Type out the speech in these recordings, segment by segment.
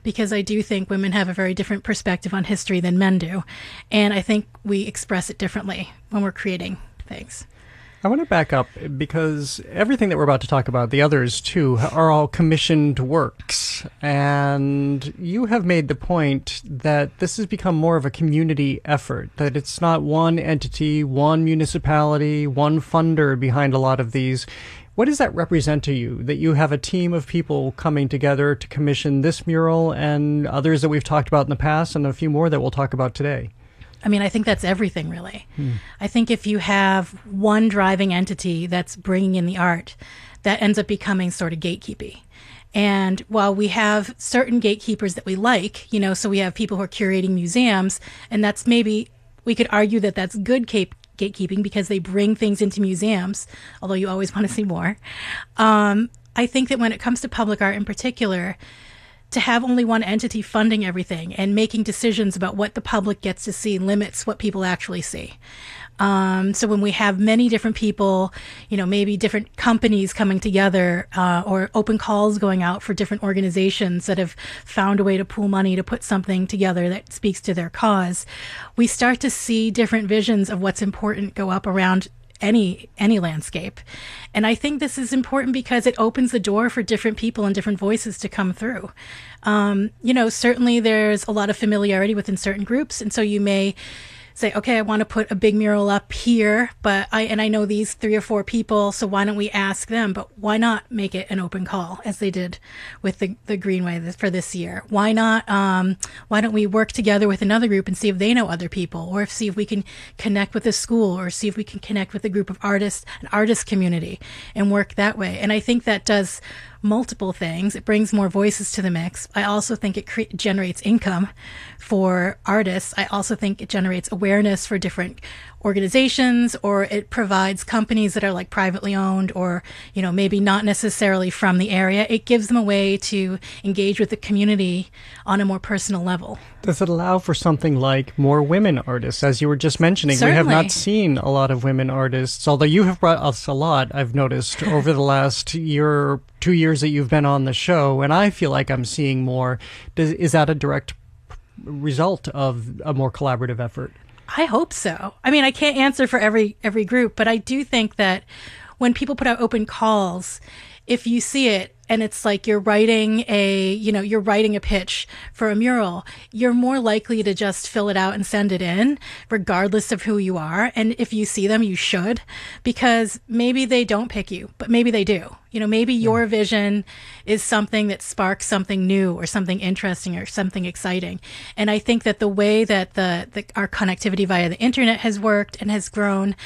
because I do think women have a very different perspective on history than men do. And I think we express it differently when we're creating things. I want to back up because everything that we're about to talk about, the others too, are all commissioned works. And you have made the point that this has become more of a community effort, that it's not one entity, one municipality, one funder behind a lot of these. What does that represent to you, that you have a team of people coming together to commission this mural and others that we've talked about in the past and a few more that we'll talk about today? I mean, I think that's everything, really. I think if you have one driving entity that's bringing in the art, that ends up becoming sort of gatekeepy. And while we have certain gatekeepers that we like, you know, so we have people who are curating museums, and that's maybe, we could argue that that's good gatekeeping because they bring things into museums, although you always want to see more. I think that when it comes to public art in particular, to have only one entity funding everything and making decisions about what the public gets to see limits what people actually see. So when we have many different people, you know, maybe different companies coming together, or open calls going out for different organizations that have found a way to pool money to put something together that speaks to their cause, we start to see different visions of what's important go up around any landscape. And I think this is important because it opens the door for different people and different voices to come through. You know, certainly there's a lot of familiarity within certain groups. And so you may say, okay, I want to put a big mural up here, but I know these 3 or 4 people, so why don't we ask them? But why not make it an open call, as they did with the Greenway for this year? Why not? Why don't we work together with another group and see if they know other people, or see if we can connect with a school, or see if we can connect with a group of artists, an artist community, and work that way. And I think that does multiple things. It brings more voices to the mix. I also think it generates income for artists. I also think it generates awareness for different organizations, or it provides companies that are like privately owned or, you know, maybe not necessarily from the area. It gives them a way to engage with the community on a more personal level. Does it allow for something like more women artists? As you were just mentioning, Certainly. We have not seen a lot of women artists, although you have brought us a lot, I've noticed, over the last year, 2 years that you've been on the show, and I feel like I'm seeing more. Is that a direct result of a more collaborative effort? I hope so. I mean, I can't answer for every group, but I do think that when people put out open calls, if you see it and it's like you're writing a pitch for a mural, you're more likely to just fill it out and send it in, regardless of who you are. And if you see them, you should, because maybe they don't pick you, but maybe they do. You know, maybe your vision is something that sparks something new or something interesting or something exciting. And I think that the way that our connectivity via the internet has worked and has grown,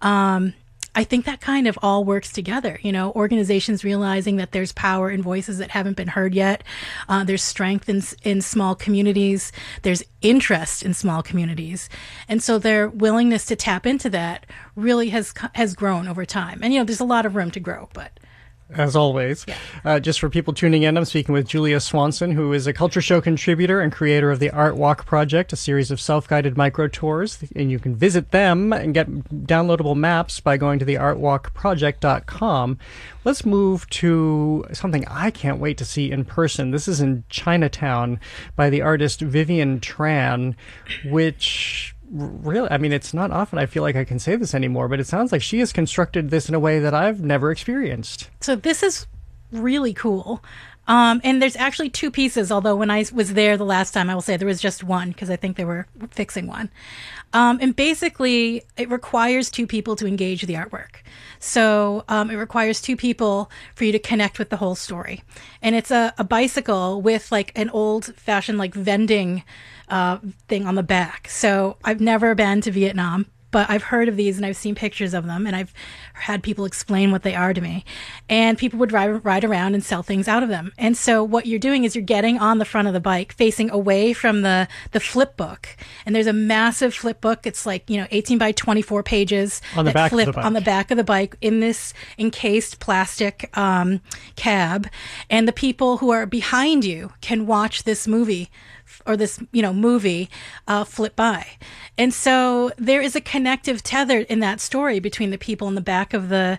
I think that kind of all works together. You know, organizations realizing that there's power in voices that haven't been heard yet. There's strength in small communities. There's interest in small communities. And so their willingness to tap into that really has grown over time. And, you know, there's a lot of room to grow, but... As always. Yeah. Just for people tuning in, I'm speaking with Julia Swanson, who is a Culture Show contributor and creator of the Art Walk Project, a series of self-guided micro tours. And you can visit them and get downloadable maps by going to theartwalkproject.com. Let's move to something I can't wait to see in person. This is in Chinatown by the artist Vivian Tran, which... Really, I mean, it's not often I feel like I can say this anymore, but it sounds like she has constructed this in a way that I've never experienced. So this is really cool. And there's actually 2 pieces, although when I was there the last time, I will say there was just one because I think they were fixing one. And basically, it requires 2 people to engage the artwork. So it requires 2 people for you to connect with the whole story. And it's a bicycle with like an old-fashioned like vending thing on the back. So I've never been to Vietnam, but I've heard of these and I've seen pictures of them and I've had people explain what they are to me. And people would ride around and sell things out of them. And so what you're doing is you're getting on the front of the bike facing away from the flip book. And there's a massive flip book. It's like, 18 by 24 pages on the back of the bike. On the back of the bike in this encased plastic cab. And the people who are behind you can watch this movie or this, movie flip by. And so there is a connective tether in that story between the people in the back of the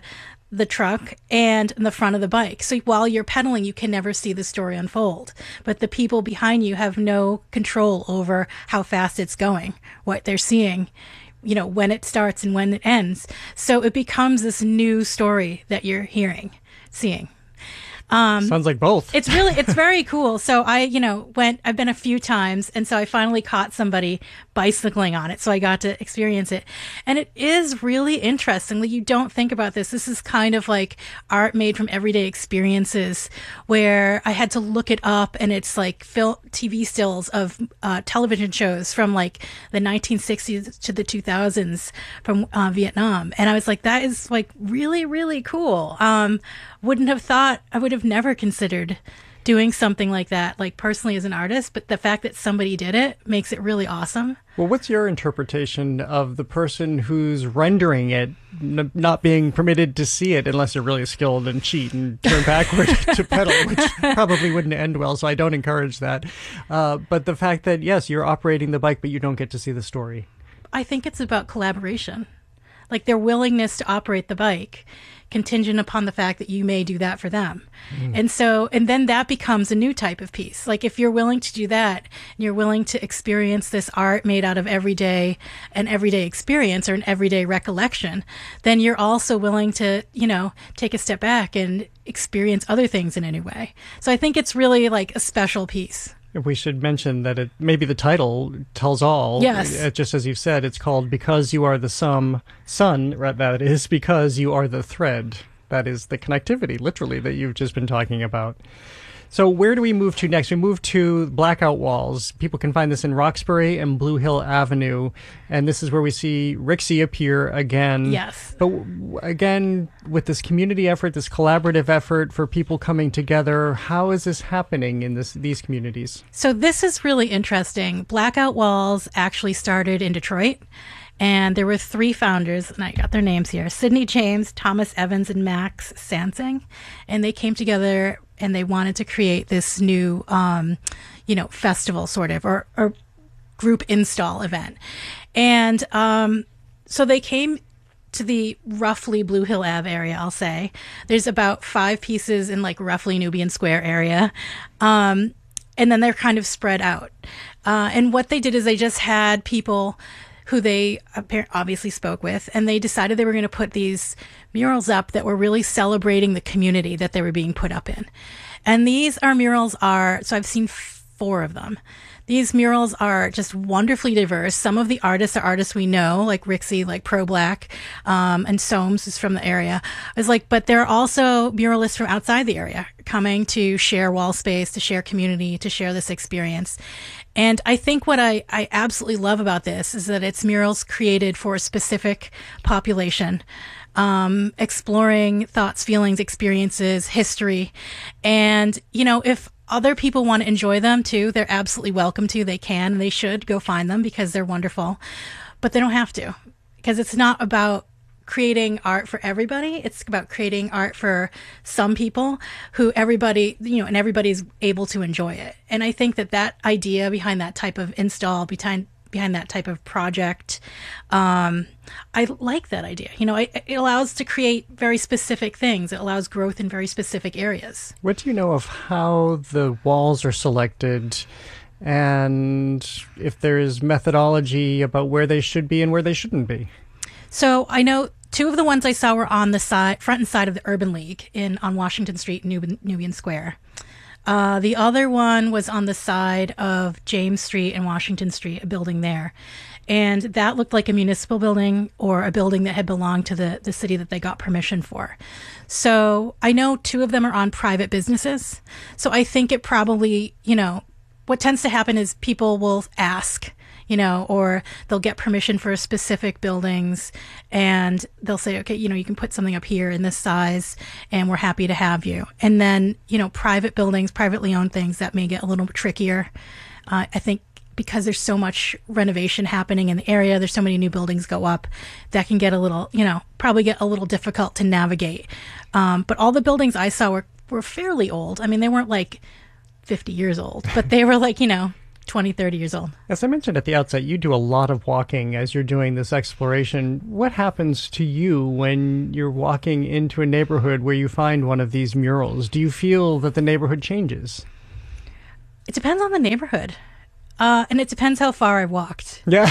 the truck and in the front of the bike. So while you're pedaling, you can never see the story unfold. But the people behind you have no control over how fast it's going, what they're seeing, you know, when it starts and when it ends. So it becomes this new story that you're seeing. Sounds like both. It's very cool. So I've been a few times, and so I finally caught somebody bicycling on it. So I got to experience it. And it is really interesting. Like, you don't think about this. This is kind of like art made from everyday experiences, where I had to look it up, and it's like TV stills of television shows from like the 1960s to the 2000s from Vietnam. And I was like, that is like really, really cool. I would have never considered doing something like that, like personally as an artist, but the fact that somebody did it makes it really awesome. Well, what's your interpretation of the person who's rendering it not being permitted to see it unless they're really skilled and cheat and turn backward to pedal, which probably wouldn't end well, so I don't encourage that. But the fact that, yes, you're operating the bike, but you don't get to see the story. I think it's about collaboration, like their willingness to operate the bike, contingent upon the fact that you may do that for them. And then that becomes a new type of piece. Like, if you're willing to do that, and you're willing to experience this art made out of an everyday experience or an everyday recollection, then you're also willing to, take a step back and experience other things in any way. So I think it's really like a special piece. We should mention that maybe the title tells all. Yes. Just as you've said, it's called Because You Are the Sun, that is, because you are the thread. That is the connectivity, literally, that you've just been talking about. So where do we move to next? We move to Blackout Walls. People can find this in Roxbury and Blue Hill Avenue. And this is where we see Rixie appear again. Yes. But again, with this community effort, this collaborative effort for people coming together, how is this happening in these communities? So this is really interesting. Blackout Walls actually started in Detroit. And there were 3 founders, and I got their names here: Sidney James, Thomas Evans, and Max Sansing. And they came together and they wanted to create this new, festival sort of, or group install event. And so they came to the roughly Blue Hill Ave area, I'll say. There's about 5 pieces in like roughly Nubian Square area. And then they're kind of spread out. And what they did is they just had people who they obviously spoke with, and they decided they were going to put these murals up that were really celebrating the community that they were being put up in. And these murals are, so I've seen 4 of them. These murals are just wonderfully diverse. Some of the artists are artists we know, like Rixie, like Pro Black, and Soames is from the area. I was like, but there are also muralists from outside the area coming to share wall space, to share community, to share this experience. And I think what I absolutely love about this is that it's murals created for a specific population, exploring thoughts, feelings, experiences, history. And, if other people want to enjoy them too, they're absolutely welcome to. They can, and they should go find them because they're wonderful. But they don't have to, because it's not about creating art for everybody. It's about creating art for some people who everybody's able to enjoy it. And I think that idea behind that type of install, behind that type of project, I like that idea. It allows to create very specific things. It allows growth in very specific areas. What do you know of how the walls are selected, and if there is methodology about where they should be and where they shouldn't be? So I know 2 of the ones I saw were on the front and side of the Urban League on Washington Street, Nubian Square. The other one was on the side of James Street and Washington Street, a building there. And that looked like a municipal building or a building that had belonged to the city that they got permission for. So I know 2 of them are on private businesses. So I think it probably, what tends to happen is people will ask, or they'll get permission for specific buildings, and they'll say, okay, you can put something up here in this size, and we're happy to have you. And then, private buildings, privately owned things, that may get a little trickier. I think because there's so much renovation happening in the area, there's so many new buildings go up, that can get a little, probably get a little difficult to navigate. But all the buildings I saw were fairly old. I mean, they weren't like 50 years old, but they were like, 20, 30 years old. As I mentioned at the outset, you do a lot of walking as you're doing this exploration. What happens to you when you're walking into a neighborhood where you find one of these murals? Do you feel that the neighborhood changes? It depends on the neighborhood. And it depends how far I walked. Yeah.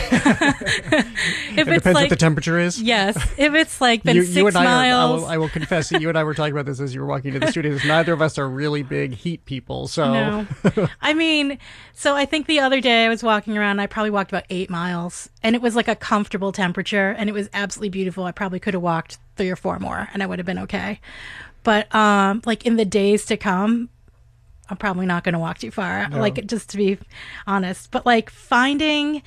If it depends what the temperature is. Yes. If it's like been 6 miles. I will confess that you and I were talking about this as you were walking to the studios. Neither of us are really big heat people. So no. I mean, so I think the other day I was walking around, I probably walked about 8 miles, and it was like a comfortable temperature, and it was absolutely beautiful. I probably could have walked 3 or 4 more and I would have been okay. But like in the days to come, I'm probably not going to walk too far, no. like just to be honest. But like finding,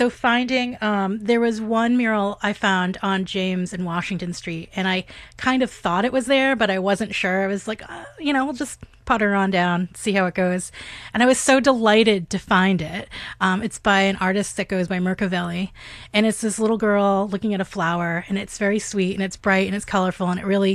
there was one mural I found on James and Washington Street, and I kind of thought it was there, but I wasn't sure. I was like, we'll just putter on down, see how it goes. And I was so delighted to find it. It's by an artist that goes by Mercovelli, and it's this little girl looking at a flower, and it's very sweet, and it's bright, and it's colorful, and it really,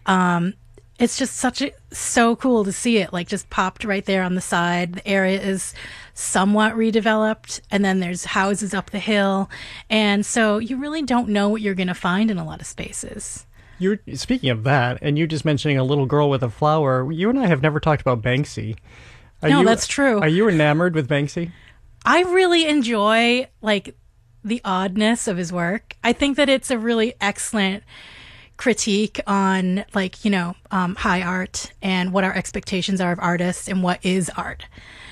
it's just so cool to see it, like just popped right there on the side. The area is somewhat redeveloped, and then there's houses up the hill. And so you really don't know what you're going to find in a lot of spaces. You're speaking of that, and you just mentioning a little girl with a flower. You and I have never talked about Banksy. That's true. Are you enamored with Banksy? I really enjoy like the oddness of his work. I think that it's a really excellent critique on high art and what our expectations are of artists and what is art.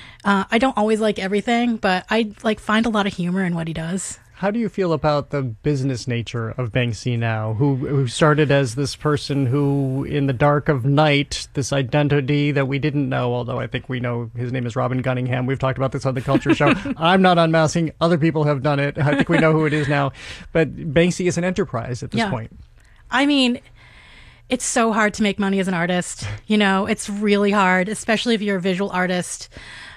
I don't always like everything, but I find a lot of humor in what he does. How do you feel about the business nature of Banksy now, who started as this person who, in the dark of night, this identity that we didn't know, although I think we know his name is Robin Gunningham. We've talked about this on the Culture Show. I'm not unmasking. Other people have done it. I think we know who it is now. But Banksy is an enterprise at this point. I mean, it's so hard to make money as an artist. It's really hard, especially if you're a visual artist.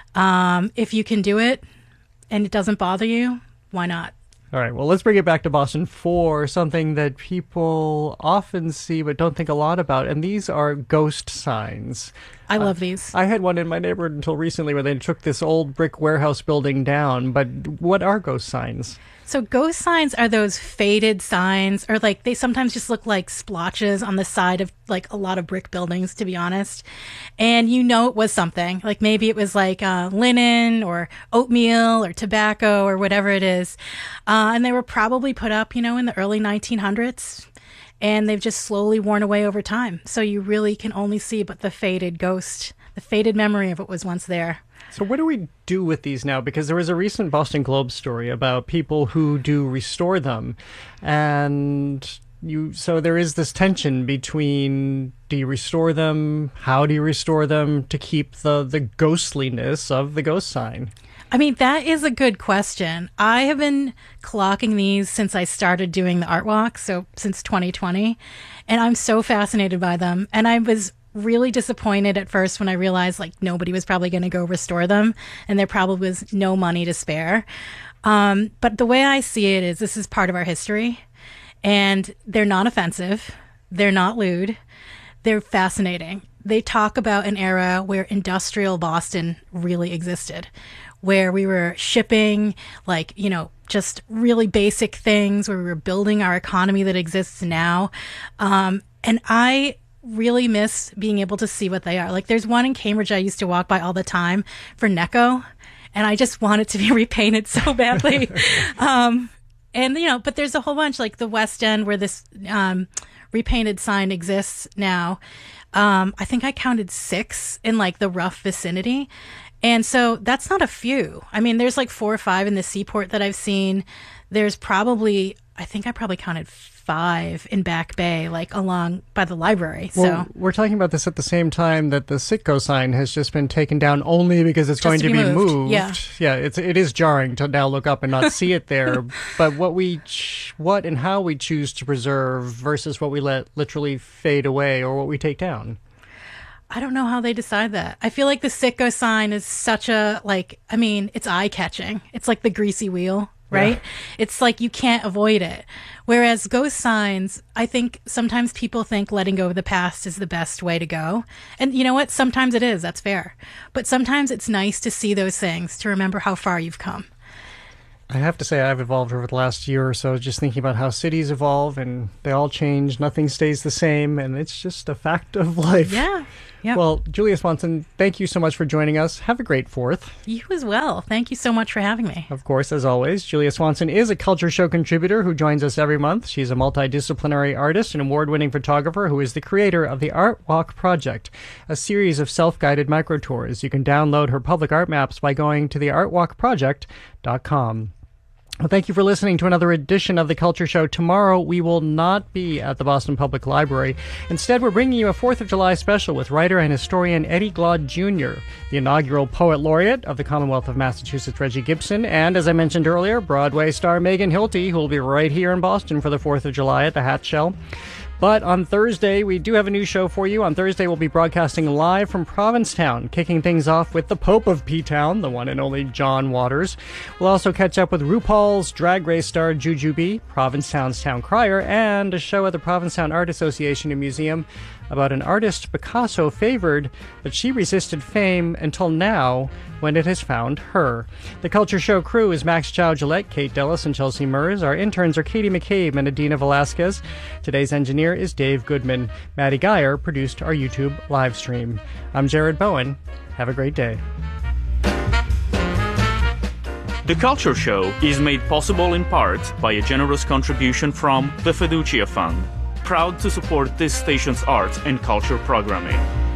If you can do it and it doesn't bother you, why not? All right, well, let's bring it back to Boston for something that people often see but don't think a lot about, and these are ghost signs. I love these. I had one in my neighborhood until recently where they took this old brick warehouse building down, but what are ghost signs? So ghost signs are those faded signs, or they sometimes just look like splotches on the side of a lot of brick buildings, to be honest. And it was something. Maybe it was linen or oatmeal or tobacco or whatever it is. And they were probably put up, in the early 1900s. And they've just slowly worn away over time. So you really can only see but the faded ghost, the faded memory of what was once there. So what do we do with these now? Because there was a recent Boston Globe story about people who do restore them. And so there is this tension between, do you restore them? How do you restore them to keep the ghostliness of the ghost sign? I mean, that is a good question. I have been clocking these since I started doing the art walk, so since 2020. And I'm so fascinated by them. And I was really disappointed at first when I realized nobody was probably going to go restore them, and there probably was no money to spare. But the way I see it is this is part of our history, and they're not offensive. They're not lewd. They're fascinating. They talk about an era where industrial Boston really existed, where we were shipping just really basic things, where we were building our economy that exists now. And I really miss being able to see what they are. There's one in Cambridge I used to walk by all the time for Necco, and I just want it to be repainted so badly. But there's a whole bunch, the West End, where this repainted sign exists now. I think I counted 6 in the rough vicinity. And so that's not a few. I mean, there's 4 or 5 in the Seaport that I've seen. There's probably, I think I probably counted 5 in Back Bay, along by the library. Well, so we're talking about this at the same time that the Sitco sign has just been taken down only because it's going to be moved. Yeah, it is jarring to now look up and not see it there. But what and how we choose to preserve versus what we let literally fade away or what we take down. I don't know how they decide that. I feel like the Sitco sign is such a, it's eye-catching. It's like the greasy wheel. right? Yeah. It's like you can't avoid it. Whereas ghost signs, I think sometimes people think letting go of the past is the best way to go. And you know what? Sometimes it is. That's fair. But sometimes it's nice to see those things, to remember how far you've come. I have to say I've evolved over the last year or so, just thinking about how cities evolve and they all change. Nothing stays the same, and it's just a fact of life. Yeah. Yep. Well, Julia Swanson, thank you so much for joining us. Have a great 4th. You as well. Thank you so much for having me. Of course, as always, Julia Swanson is a Culture Show contributor who joins us every month. She's a multidisciplinary artist and award-winning photographer who is the creator of the Art Walk Project, a series of self-guided microtours. You can download her public art maps by going to theartwalkproject.com. Well, thank you for listening to another edition of The Culture Show. Tomorrow, we will not be at the Boston Public Library. Instead, we're bringing you a 4th of July special with writer and historian Eddie Glaude Jr., the inaugural Poet Laureate of the Commonwealth of Massachusetts, Reggie Gibson, and, as I mentioned earlier, Broadway star Megan Hilty, who will be right here in Boston for the 4th of July at the Hat Shell. But on Thursday, we do have a new show for you. On Thursday, we'll be broadcasting live from Provincetown, kicking things off with the Pope of P-Town, the one and only John Waters. We'll also catch up with RuPaul's Drag Race star Jujubee, Provincetown's town crier, and a show at the Provincetown Art Association and Museum about an artist Picasso favored, but she resisted fame until now when it has found her. The Culture Show crew is Max Chow-Gillette, Kate Dellis, and Chelsea Mers. Our interns are Katie McCabe and Adina Velasquez. Today's engineer is Dave Goodman. Maddie Geyer produced our YouTube live stream. I'm Jared Bowen. Have a great day. The Culture Show is made possible in part by a generous contribution from the Fiducia Fund, proud to support this station's arts and culture programming.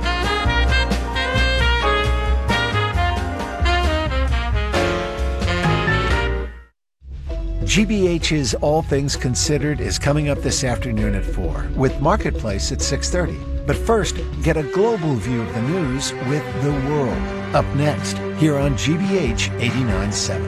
GBH's All Things Considered is coming up this afternoon at 4, with Marketplace at 6:30. But first, get a global view of the news with The World, up next, here on GBH 89.7.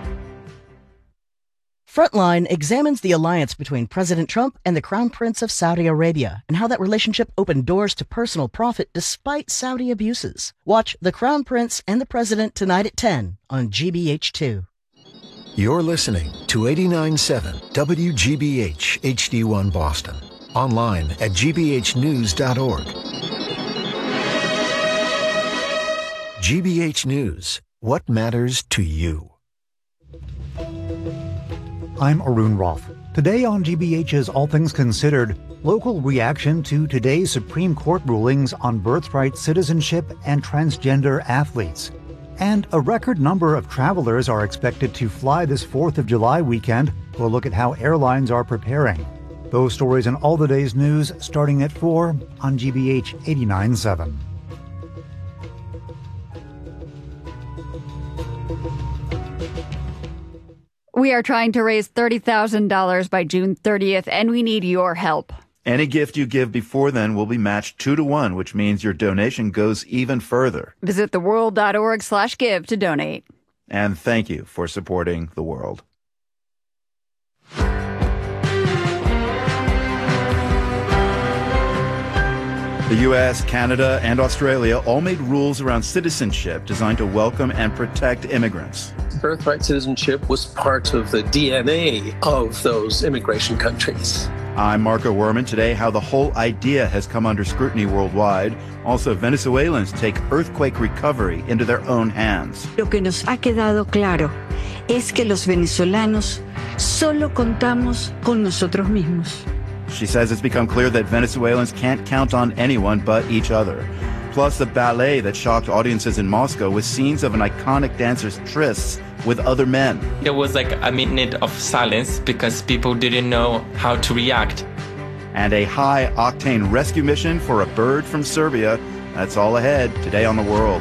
Frontline examines the alliance between President Trump and the Crown Prince of Saudi Arabia and how that relationship opened doors to personal profit despite Saudi abuses. Watch The Crown Prince and the President tonight at 10 on GBH2. You're listening to 89.7 WGBH HD1 Boston. Online at gbhnews.org. GBH News. What matters to you? I'm Arun Roth. Today on GBH's All Things Considered, local reaction to today's Supreme Court rulings on birthright citizenship and transgender athletes. And a record number of travelers are expected to fly this 4th of July weekend. We'll look at how airlines are preparing. Those stories and all the day's news starting at 4 on GBH 89.7. We are trying to raise $30,000 by June 30th, and we need your help. Any gift you give before then will be matched 2-to-1, which means your donation goes even further. Visit theworld.org/give to donate. And thank you for supporting The World. The U.S., Canada, and Australia all made rules around citizenship designed to welcome and protect immigrants. Birthright citizenship was part of the DNA of those immigration countries. I'm Marco Werman. Today, how the whole idea has come under scrutiny worldwide. Also, Venezuelans take earthquake recovery into their own hands. Lo que nos ha quedado claro es que los venezolanos solo contamos con nosotros mismos. She says it's become clear that Venezuelans can't count on anyone but each other. Plus, the ballet that shocked audiences in Moscow with scenes of an iconic dancer's trysts with other men. There was like a minute of silence because people didn't know how to react. And a high-octane rescue mission for a bird from Serbia. That's all ahead today on The World.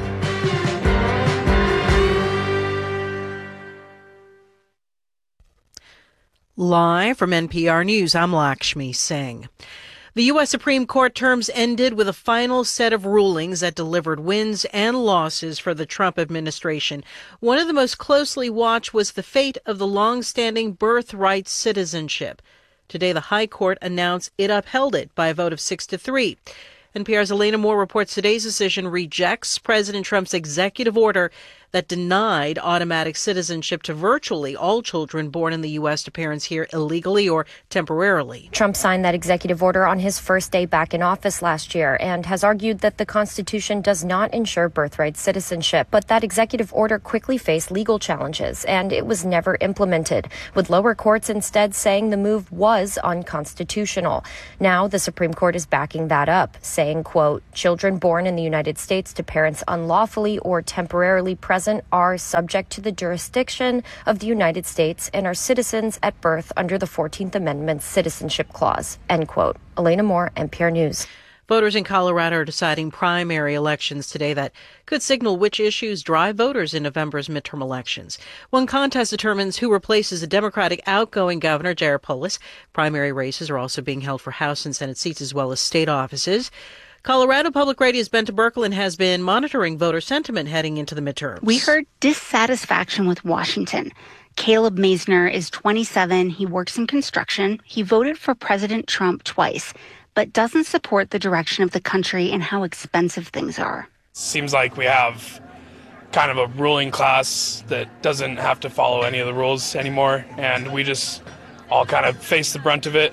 Live from NPR News, I'm Lakshmi Singh. The U.S. Supreme Court terms ended with a final set of rulings that delivered wins and losses for the Trump administration. One of the most closely watched was the fate of the long-standing birthright citizenship. Today, the High Court announced it upheld it by a vote of 6-3. NPR's Elena Moore reports today's decision rejects President Trump's executive order that denied automatic citizenship to virtually all children born in the U.S. to parents here illegally or temporarily. Trump signed that executive order on his first day back in office last year and has argued that the Constitution does not ensure birthright citizenship. But that executive order quickly faced legal challenges, and it was never implemented, with lower courts instead saying the move was unconstitutional. Now the Supreme Court is backing that up, saying, quote, children born in the United States to parents unlawfully or temporarily present are subject to the jurisdiction of the United States and are citizens at birth under the 14th Amendment's Citizenship Clause, end quote. Elena Moore, NPR News. Voters in Colorado are deciding primary elections today that could signal which issues drive voters in November's midterm elections. One contest determines who replaces the Democratic outgoing governor, Jared Polis. Primary races are also being held for House and Senate seats as well as state offices. Colorado Public Radio's Bente Birkeland has been monitoring voter sentiment heading into the midterms. We heard dissatisfaction with Washington. Caleb Maisner is 27. He works in construction. He voted for President Trump twice, but doesn't support the direction of the country and how expensive things are. Seems like we have kind of a ruling class that doesn't have to follow any of the rules anymore, and we just all kind of face the brunt of it.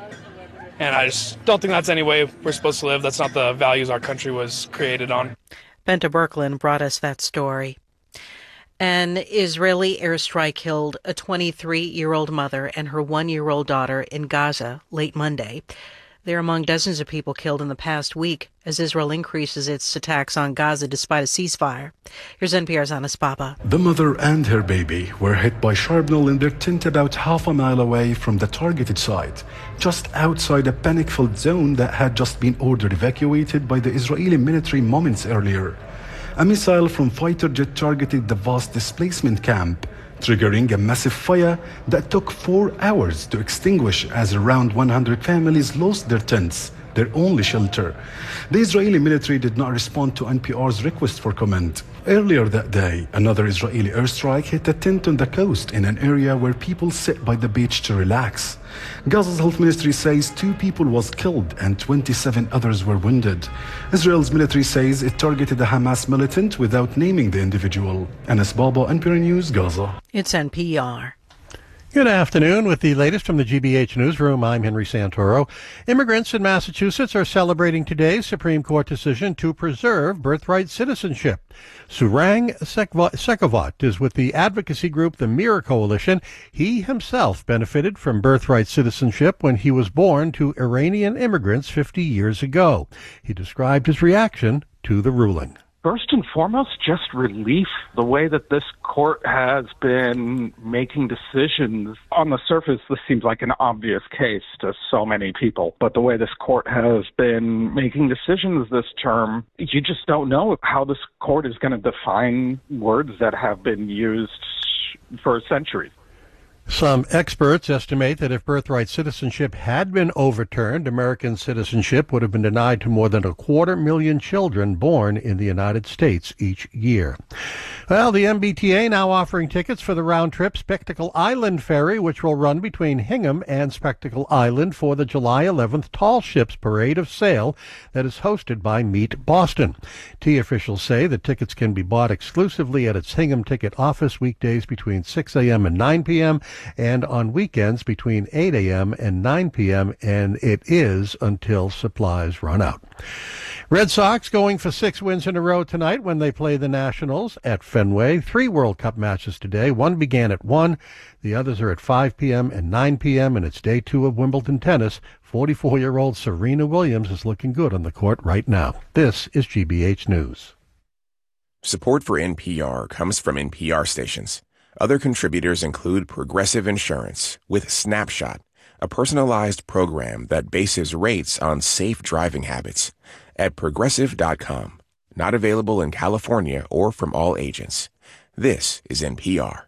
And I just don't think that's any way we're supposed to live. That's not the values our country was created on. Bente Birkeland brought us that story. An Israeli airstrike killed a 23-year-old mother and her 1-year-old daughter in Gaza late Monday. They're among dozens of people killed in the past week as Israel increases its attacks on Gaza despite a ceasefire. Here's NPR's Anas Papa. The mother and her baby were hit by shrapnel in their tent about half a mile away from the targeted site, just outside a panic-filled zone that had just been ordered evacuated by the Israeli military moments earlier. A missile from fighter jet targeted the vast displacement camp, triggering a massive fire that took 4 hours to extinguish as around 100 families lost their tents, their only shelter. The Israeli military did not respond to NPR's request for comment. Earlier that day, another Israeli airstrike hit a tent on the coast in an area where people sit by the beach to relax. Gaza's health ministry says 2 people was killed and 27 others were wounded. Israel's military says it targeted a Hamas militant without naming the individual. Anas Baba, NPR News, Gaza. It's NPR. Good afternoon. With the latest from the GBH Newsroom, I'm Henry Santoro. Immigrants in Massachusetts are celebrating today's Supreme Court decision to preserve birthright citizenship. Surang Sekovat is with the advocacy group the Mirror Coalition. He himself benefited from birthright citizenship when he was born to Iranian immigrants 50 years ago. He described his reaction to the ruling. First and foremost, just relief. The way that this court has been making decisions. On the surface, this seems like an obvious case to so many people. But the way this court has been making decisions this term, you just don't know how this court is going to define words that have been used for centuries. Some experts estimate that if birthright citizenship had been overturned, American citizenship would have been denied to more than 250,000 children born in the United States each year. Well, the MBTA now offering tickets for the round-trip Spectacle Island ferry, which will run between Hingham and Spectacle Island for the July 11th Tall Ships Parade of Sail that is hosted by Meet Boston. T officials say the tickets can be bought exclusively at its Hingham ticket office weekdays between 6 a.m. and 9 p.m. and on weekends between 8 a.m. and 9 p.m., and it is until supplies run out. Red Sox going for 6 wins in a row tonight when they play the Nationals at Fenway. 3 World Cup matches today. One began at 1. The others are at 5 p.m. and 9 p.m., and it's day 2 of Wimbledon tennis. 44-year-old Serena Williams is looking good on the court right now. This is GBH News. Support for NPR comes from NPR stations. Other contributors include Progressive Insurance with Snapshot, a personalized program that bases rates on safe driving habits, at Progressive.com. Not available in California or from all agents. This is NPR.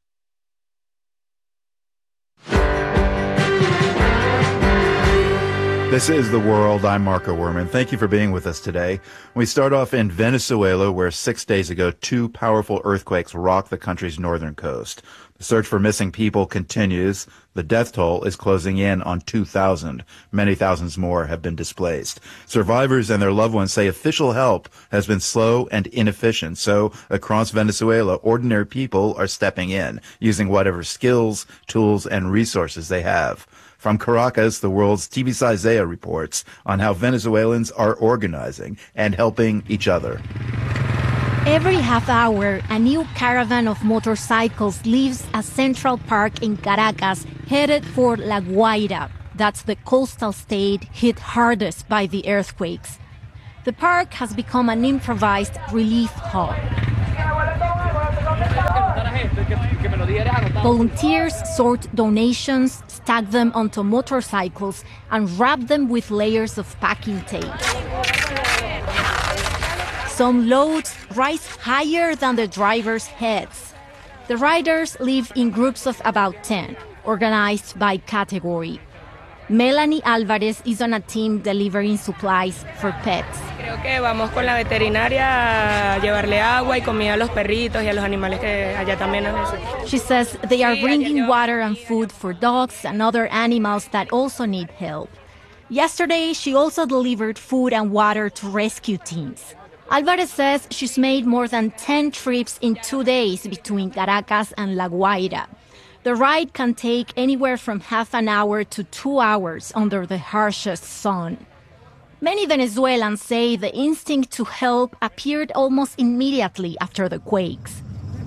This is The World. I'm Marco Werman. Thank you for being with us today. We start off in Venezuela, where 6 days ago, 2 powerful earthquakes rocked the country's northern coast. The search for missing people continues. The death toll is closing in on 2,000. Many thousands more have been displaced. Survivors and their loved ones say official help has been slow and inefficient. So across Venezuela, ordinary people are stepping in, using whatever skills, tools, and resources they have. From Caracas, the world's Tibisay Zaya reports on how Venezuelans are organizing and helping each other. Every half hour, a new caravan of motorcycles leaves a central park in Caracas headed for La Guaira. That's the coastal state hit hardest by the earthquakes. The park has become an improvised relief hub. Volunteers sort donations, stack them onto motorcycles, and wrap them with layers of packing tape. Some loads rise higher than the drivers' heads. The riders live in groups of about 10, organized by category. Melanie Alvarez is on a team delivering supplies for pets. Creo que vamos con la veterinaria a llevarle agua y comida a los perritos y a los animales que allá también necesitan. She says they are bringing water and food for dogs and other animals that also need help. Yesterday, she also delivered food and water to rescue teams. Alvarez says she's made more than 10 trips in 2 days between Caracas and La Guaira. The ride can take anywhere from half an hour to 2 hours under the harshest sun. Many Venezuelans say the instinct to help appeared almost immediately after the quakes.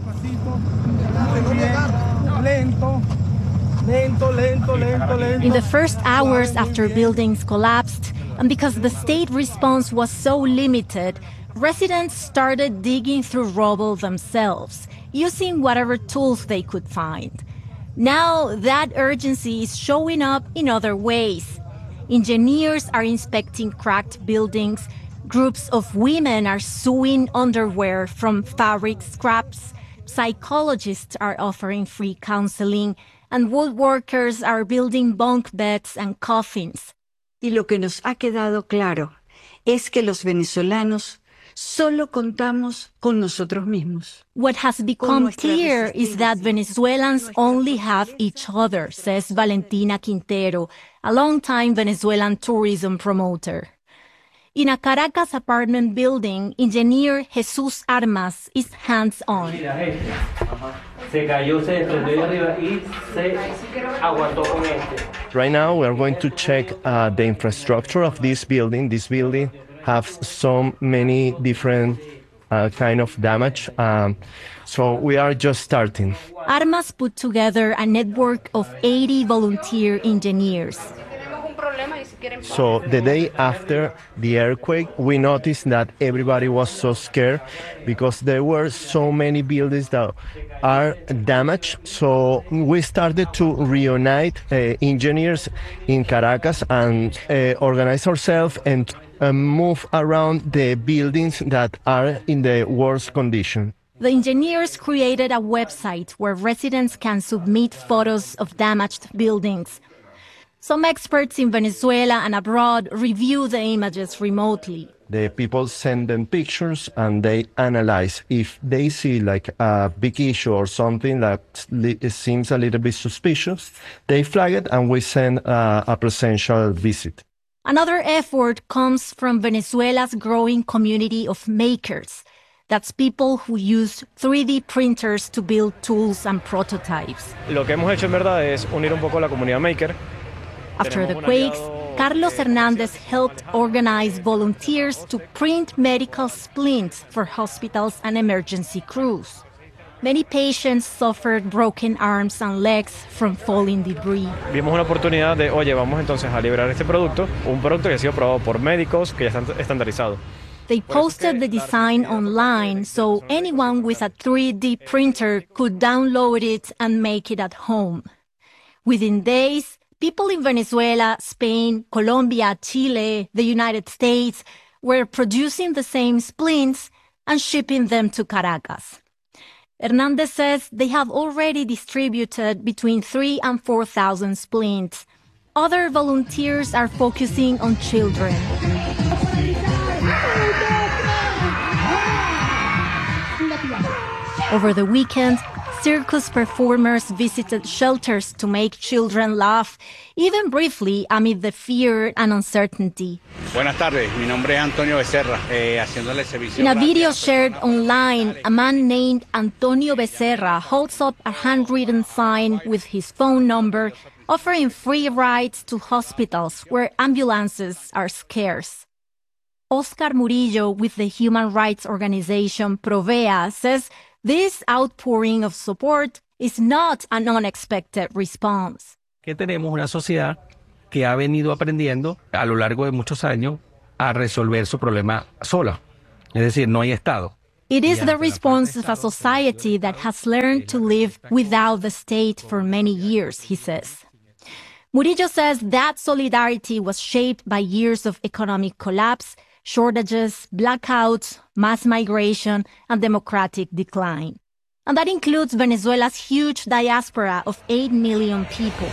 In the first hours after buildings collapsed, and because the state response was so limited, residents started digging through rubble themselves, using whatever tools they could find. Now that urgency is showing up in other ways. Engineers are inspecting cracked buildings, groups of women are sewing underwear from fabric scraps, psychologists are offering free counseling, and woodworkers are building bunk beds and coffins. Y lo que nos ha quedado claro es que los venezolanos solo contamos con nosotros mismos. What has become clear is that Venezuelans only have each other, says Valentina Quintero, a longtime Venezuelan tourism promoter. In a Caracas apartment building, engineer Jesus Armas is hands-on. Right now, we are going to check the infrastructure of this building. This building have so many different kind of damage. So we are just starting. Armas put together a network of 80 volunteer engineers. So the day after the earthquake, we noticed that everybody was so scared because there were so many buildings that are damaged. So we started to reunite engineers in Caracas and organize ourselves and move around the buildings that are in the worst condition. The engineers created a website where residents can submit photos of damaged buildings. Some experts in Venezuela and abroad review the images remotely. The people send them pictures and they analyze. If they see like a big issue or something that seems a little bit suspicious, they flag it and we send a presential visit. Another effort comes from Venezuela's growing community of makers. That's people who use 3D printers to build tools and prototypes. Lo que hemos hecho en verdad es unir un poco la comunidad maker. After the quakes, Carlos Hernandez helped organize volunteers to print medical splints for hospitals and emergency crews. Many patients suffered broken arms and legs from falling debris. Vimos una oportunidad de, oye, vamos entonces a liberar este producto, un producto que ha sido probado por médicos, que ya está estandarizado. They posted the design online so anyone with a 3D printer could download it and make it at home. Within days, people in Venezuela, Spain, Colombia, Chile, the United States were producing the same splints and shipping them to Caracas. Hernandez says they have already distributed between 3,000 and 4,000 splints. Other volunteers are focusing on children. Over the weekend, circus performers visited shelters to make children laugh, even briefly amid the fear and uncertainty. Buenas tardes, mi nombre es Antonio Becerra, haciéndole servicio. In a video shared online, a man named Antonio Becerra holds up a handwritten sign with his phone number, offering free rides to hospitals where ambulances are scarce. Oscar Murillo with the human rights organization Provea says this outpouring of support is not an unexpected response. Que tenemos una sociedad que ha venido aprendiendo a lo largo de muchos años a resolver su problema sola. Es decir, no hay Estado. It is the response of a society that has learned to live without the state for many years, he says. Murillo says that solidarity was shaped by years of economic collapse, shortages, blackouts, mass migration, and democratic decline. And that includes Venezuela's huge diaspora of 8 million people.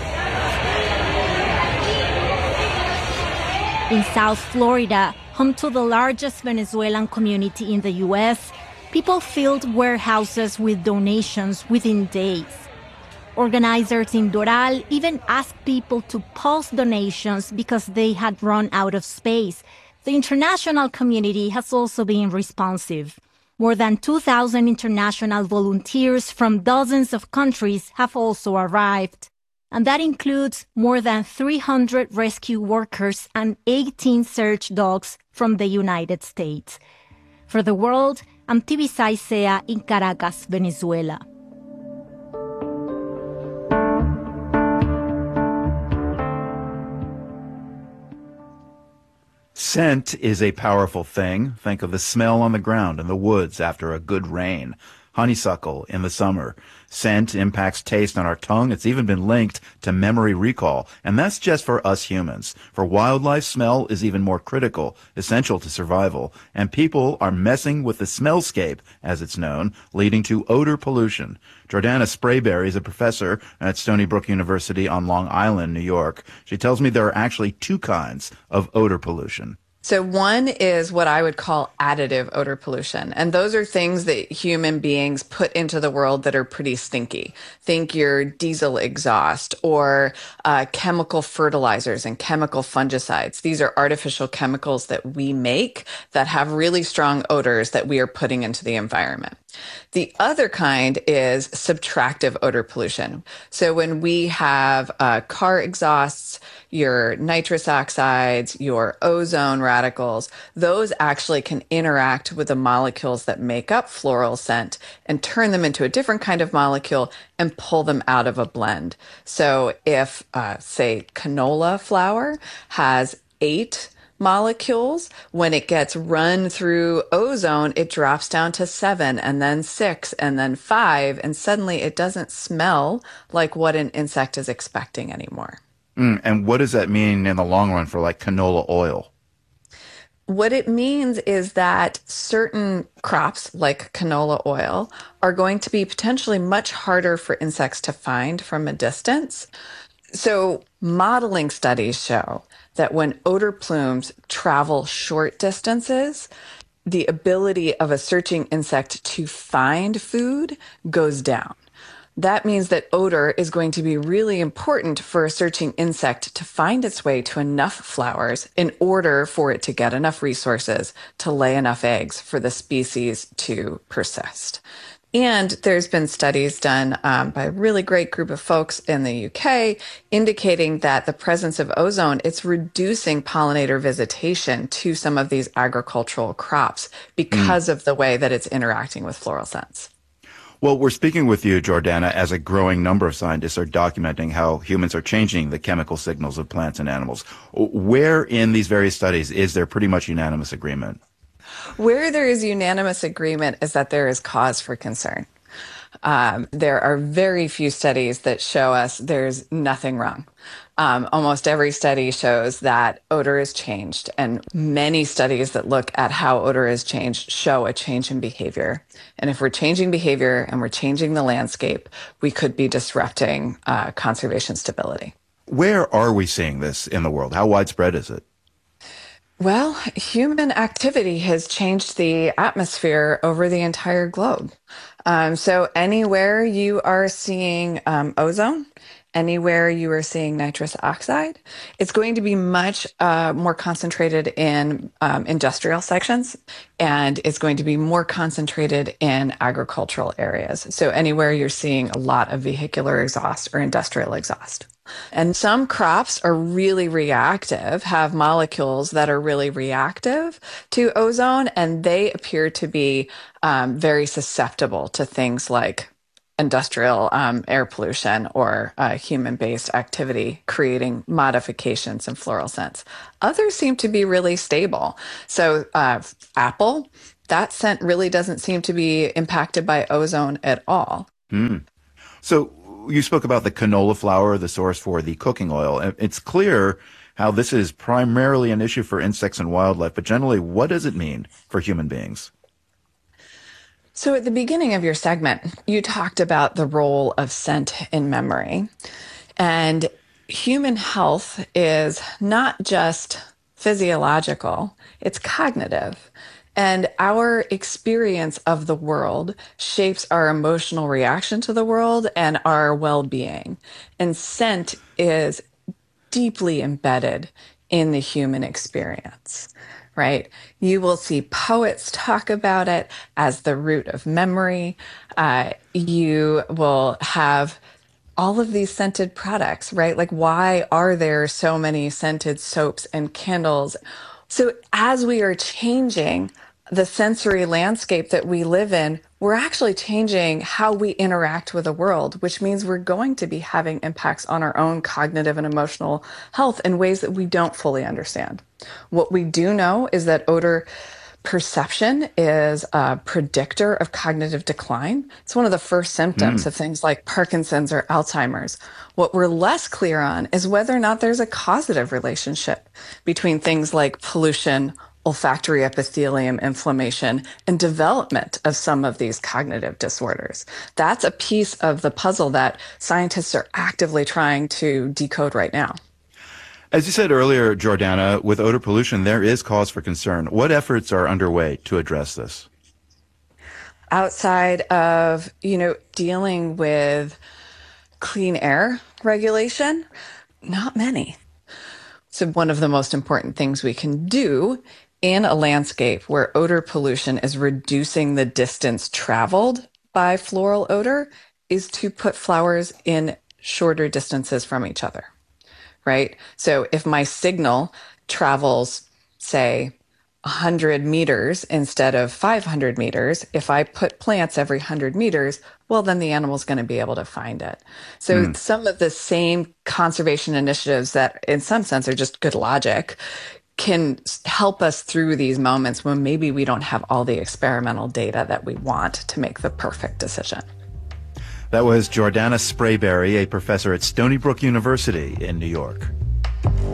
In South Florida, home to the largest Venezuelan community in the U.S., people filled warehouses with donations within days. Organizers in Doral even asked people to pause donations because they had run out of space. The international community has also been responsive. More than 2,000 international volunteers from dozens of countries have also arrived. And that includes more than 300 rescue workers and 18 search dogs from the United States. For The World, I'm Tibisay Sea in Caracas, Venezuela. Scent is a powerful thing. Think of the smell on the ground in the woods after a good rain. Honeysuckle in the summer. Scent impacts taste on our tongue. It's even been linked to memory recall. And that's just for us humans. For wildlife, smell is even more critical, essential to survival. And people are messing with the smellscape, as it's known, leading to odor pollution. Jordana Sprayberry is a professor at Stony Brook University on Long Island, New York. She tells me there are actually two kinds of odor pollution. So one is what I would call additive odor pollution. And those are things that human beings put into the world that are pretty stinky. Think your diesel exhaust or chemical fertilizers and chemical fungicides. These are artificial chemicals that we make that have really strong odors that we are putting into the environment. The other kind is subtractive odor pollution. So when we have car exhausts, your nitrous oxides, your ozone radicals, those actually can interact with the molecules that make up floral scent and turn them into a different kind of molecule and pull them out of a blend. So if, say, canola flour has 8 molecules, when it gets run through ozone, it drops down to 7 and then 6 and then 5, and suddenly it doesn't smell like what an insect is expecting anymore. And what does that mean in the long run for like canola oil? What it means is that certain crops, like canola oil, are going to be potentially much harder for insects to find from a distance. So modeling studies show that when odor plumes travel short distances, the ability of a searching insect to find food goes down. That means that odor is going to be really important for a searching insect to find its way to enough flowers in order for it to get enough resources to lay enough eggs for the species to persist. And there's been studies done by a really great group of folks in the UK indicating that the presence of ozone, it's reducing pollinator visitation to some of these agricultural crops because of the way that it's interacting with floral scents. Well, we're speaking with you, Jordana, as a growing number of scientists are documenting how humans are changing the chemical signals of plants and animals. Where in these various studies is there pretty much unanimous agreement? Where there is unanimous agreement is that there is cause for concern. There are very few studies that show us there's nothing wrong. Almost every study shows that odor is changed, and many studies that look at how odor is changed show a change in behavior. And if we're changing behavior and we're changing the landscape, we could be disrupting conservation stability. Where are we seeing this in the world? How widespread is it? Well, human activity has changed the atmosphere over the entire globe. So anywhere you are seeing ozone, anywhere you are seeing nitrous oxide, it's going to be much more concentrated in industrial sections, and it's going to be more concentrated in agricultural areas. So anywhere you're seeing a lot of vehicular exhaust or industrial exhaust. And some crops are really reactive, have molecules that are really reactive to ozone, and they appear to be very susceptible to things like industrial air pollution or human-based activity creating modifications in fluorescence. Others seem to be really stable. So apple, that scent really doesn't seem to be impacted by ozone at all. So you spoke about the canola flour, the source for the cooking oil. It's clear how this is primarily an issue for insects and wildlife, but generally, what does it mean for human beings? So at the beginning of your segment, you talked about the role of scent in memory. And human health is not just physiological, it's cognitive. And our experience of the world shapes our emotional reaction to the world and our well-being. And scent is deeply embedded in the human experience. Right? You will see poets talk about it as the root of memory. You will have all of these scented products, right? Like, why are there so many scented soaps and candles? So as we are changing the sensory landscape that we live in, we're actually changing how we interact with the world, which means we're going to be having impacts on our own cognitive and emotional health in ways that we don't fully understand. What we do know is that odor perception is a predictor of cognitive decline. It's one of the first symptoms of things like Parkinson's or Alzheimer's. What we're less clear on is whether or not there's a causative relationship between things like pollution, olfactory epithelium inflammation, and development of some of these cognitive disorders. That's a piece of the puzzle that scientists are actively trying to decode right now. As you said earlier, Jordana, with odor pollution, there is cause for concern. What efforts are underway to address this? Outside of, dealing with clean air regulation, not many. So one of the most important things we can do in a landscape where odor pollution is reducing the distance traveled by floral odor is to put flowers in shorter distances from each other, right? So if my signal travels, say, 100 meters instead of 500 meters, if I put plants every 100 meters, well, then the animal's going to be able to find it. So some of the same conservation initiatives that in some sense are just good logic can help us through these moments when maybe we don't have all the experimental data that we want to make the perfect decision. That was Jordana Sprayberry, a professor at Stony Brook University in New York.